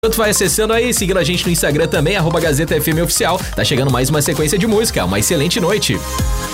Enquanto vai acessando aí, seguindo a gente no Instagram também, @GazetaFM Oficial. Tá chegando mais uma sequência de música. Uma excelente noite.